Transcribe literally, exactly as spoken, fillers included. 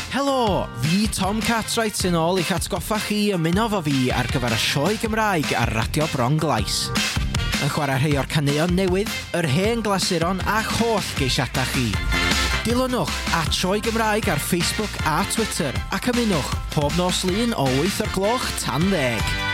Helo, fi Tom Cartwright yn ôl i'ch atgoffa chi ymuno fo fi ar gyfer y sioe Gymraeg ar Radio Bron Glais. Yn chwarae rhai o'r caneuon newydd, yr hen glasuron a'ch holl geisiadau chi. Dilynwch at Sioe Gymraeg ar Facebook a Twitter ac ymunwch pob nos lun o wyth o'r gloch tan ddeg.